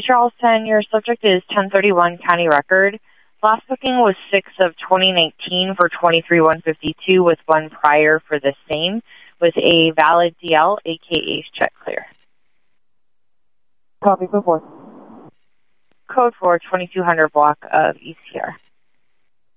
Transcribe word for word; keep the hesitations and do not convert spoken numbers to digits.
Charleston, your subject is ten thirty-one County Record. Last booking was six of twenty nineteen for twenty-three one fifty-two with one prior for the same with a valid D L, aka check clear. Copy, before. Code for twenty-two hundred block of E C R.